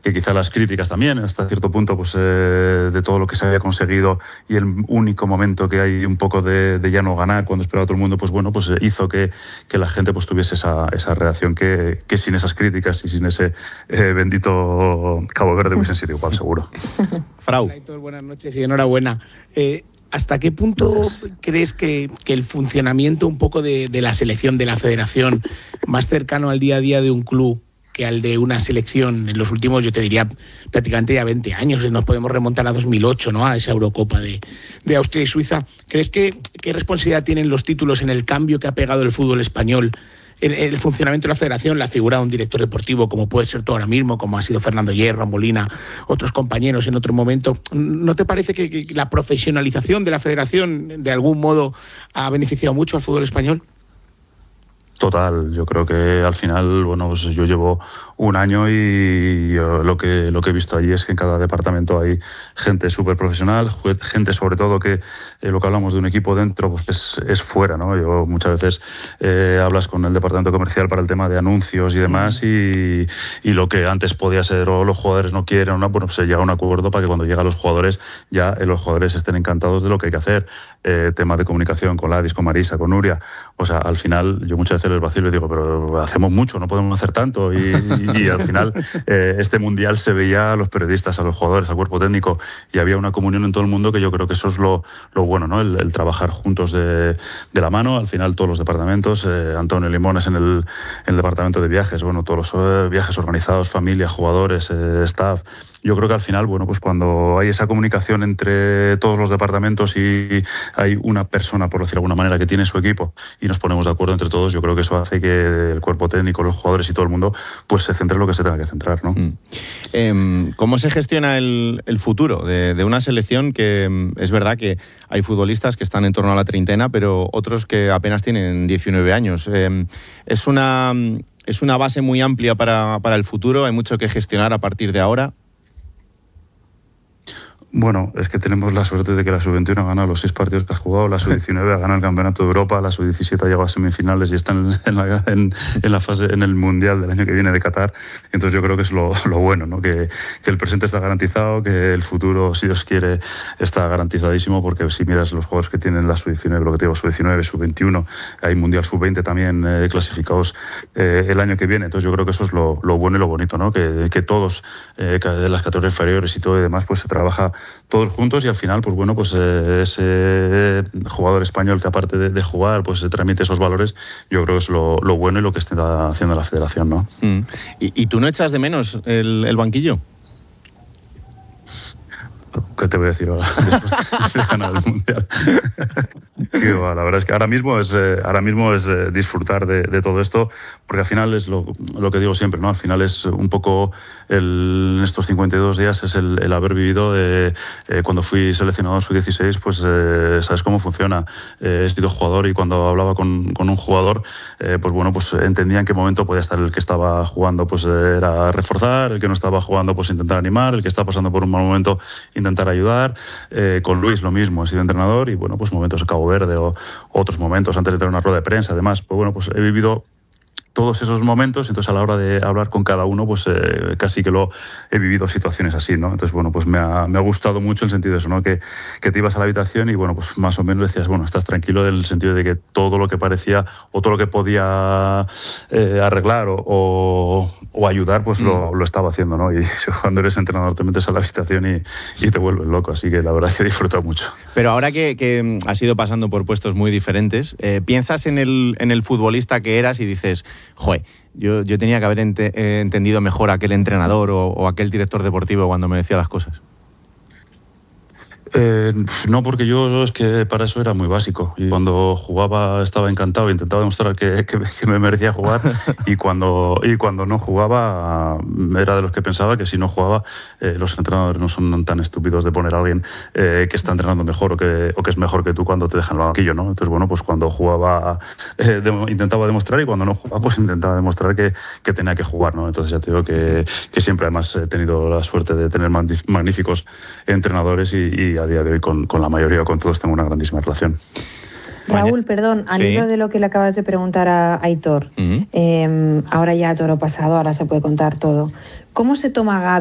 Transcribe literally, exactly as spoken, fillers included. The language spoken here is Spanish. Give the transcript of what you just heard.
que quizá las críticas también, hasta cierto punto, pues eh, de todo lo que se había conseguido y el único momento que hay un poco de, de ya no ganar cuando esperaba todo el mundo, pues bueno, pues hizo que, que la gente pues tuviese esa, esa reacción que, que sin esas críticas y sin ese eh, bendito Cabo Verde hubiesen sido igual, seguro. Frau. Hola, Aitor, buenas noches y enhorabuena. Eh, ¿Hasta qué punto Gracias. crees que, que el funcionamiento un poco de, de la selección, de la federación, más cercano al día a día de un club que al de una selección en los últimos, yo te diría, prácticamente ya veinte años, nos podemos remontar a dos mil ocho, ¿no?, a esa Eurocopa de, de Austria y Suiza? ¿Crees que qué responsabilidad tienen los títulos en el cambio que ha pegado el fútbol español, en el funcionamiento de la federación, la figura de un director deportivo, como puede ser tú ahora mismo, como ha sido Fernando Hierro, Molina, otros compañeros en otro momento? ¿No te parece que, que la profesionalización de la federación de algún modo ha beneficiado mucho al fútbol español? Total, yo creo que al final, bueno, pues yo llevo un año y yo lo que lo que he visto allí es que en cada departamento hay gente súper profesional, gente sobre todo que eh, lo que hablamos de un equipo dentro, pues es, es fuera, ¿no? Yo muchas veces eh, hablas con el departamento comercial para el tema de anuncios y demás y, y lo que antes podía ser o los jugadores no quieren o no, bueno, pues se llega a un acuerdo para que cuando llegan los jugadores ya eh, los jugadores estén encantados de lo que hay que hacer. Eh, temas de comunicación con Ladis, con Marisa, con Nuria, o sea, al final yo muchas veces les vacilo y digo, pero hacemos mucho, no podemos hacer tanto y, y, y al final eh, este mundial se veía a los periodistas, a los jugadores, al cuerpo técnico y había una comunión en todo el mundo que yo creo que eso es lo, lo bueno, ¿no? El, el trabajar juntos de, de la mano, al final todos los departamentos, eh, Antonio Limones en el, en el departamento de viajes, bueno, todos los eh, viajes organizados, familia, jugadores, eh, staff. Yo creo que al final, bueno, pues cuando hay esa comunicación entre todos los departamentos y hay una persona, por decir de alguna manera, que tiene su equipo y nos ponemos de acuerdo entre todos, yo creo que eso hace que el cuerpo técnico, los jugadores y todo el mundo, pues se centre en lo que se tenga que centrar, ¿no? Mm. Eh, ¿Cómo se gestiona el, el futuro de, de una selección que es verdad que hay futbolistas que están en torno a la treintena, pero otros que apenas tienen diecinueve años? Eh, es una, es una base muy amplia para, para el futuro, hay mucho que gestionar a partir de ahora. Bueno, es que tenemos la suerte de que la sub veintiuno ha ganado los seis partidos que ha jugado, la sub diecinueve ha ganado el Campeonato de Europa, la sub diecisiete ha llegado a semifinales y está en, en, la, en, en la fase, en el Mundial del año que viene de Qatar. Entonces yo creo que es lo, lo bueno, ¿no? Que, que el presente está garantizado, que el futuro, si Dios quiere, está garantizadísimo, porque si miras los jugadores que tienen la sub diecinueve, lo que te digo, sub diecinueve, sub veintiuno, hay Mundial sub veinte también eh, clasificados eh, el año que viene. Entonces yo creo que eso es lo, lo bueno y lo bonito, ¿no? Que, que todos, eh, de las categorías inferiores y todo y demás, pues se trabaja todos juntos y al final, pues bueno, pues eh, ese jugador español que aparte de, de jugar, pues se transmite esos valores, yo creo que es lo, lo bueno y lo que está haciendo la federación, ¿no? Mm. ¿Y, ¿Y tú no echas de menos el, el banquillo? ¿Qué te voy a decir ahora? Después de ganar el Mundial. Qué va, la verdad es que ahora mismo es, eh, ahora mismo es eh, disfrutar de, de todo esto, porque al final es lo, lo que digo siempre, ¿no? Al final es un poco, el, en estos cincuenta y dos días, es el, el haber vivido, eh, eh, cuando fui seleccionado en sub dieciséis, pues eh, sabes cómo funciona. Eh, he sido jugador y cuando hablaba con, con un jugador, eh, pues bueno, pues entendía en qué momento podía estar el que estaba jugando, pues eh, era reforzar, el que no estaba jugando, pues intentar animar, el que está pasando por un mal momento, intentar ayudar. Eh, con Luis lo mismo, he sido entrenador y bueno, pues momentos de Cabo Verde o otros momentos antes de tener una rueda de prensa, además, pues bueno, pues he vivido todos esos momentos, entonces a la hora de hablar con cada uno, pues eh, casi que lo he vivido situaciones así, ¿no? Entonces, bueno, pues me ha, me ha gustado mucho el sentido de eso, ¿no? Que, que te ibas a la habitación y, bueno, pues más o menos decías, bueno, estás tranquilo en el sentido de que todo lo que parecía o todo lo que podía eh, arreglar o, o, o ayudar, pues mm. lo, lo estaba haciendo, ¿no? Y cuando eres entrenador te metes a la habitación y, y te vuelves loco, así que la verdad es que he disfrutado mucho. Pero ahora que, que has ido pasando por puestos muy diferentes, eh, ¿piensas en el, en el futbolista que eras y dices, joder, yo, yo tenía que haber ente, eh, entendido mejor a aquel entrenador o, o aquel director deportivo cuando me decía las cosas? Eh, no, porque yo es que para eso era muy básico y cuando jugaba estaba encantado, intentaba demostrar que, que, que me merecía jugar y cuando, y cuando no jugaba era de los que pensaba que si no jugaba eh, los entrenadores no son tan estúpidos de poner a alguien eh, que está entrenando mejor o que, o que es mejor que tú cuando te dejan el banquillo, ¿no? Entonces, bueno, pues cuando jugaba eh, de, intentaba demostrar y cuando no jugaba pues intentaba demostrar que, que tenía que jugar, ¿no? Entonces ya te digo que, que siempre además he tenido la suerte de tener magníficos entrenadores y, y a día de hoy con, con la mayoría o con todos tengo una grandísima relación. Raúl, perdón, al sí. hilo de lo que le acabas de preguntar a Aitor, uh-huh. eh, ahora ya todo lo pasado, ahora se puede contar todo. ¿Cómo se toma Gavi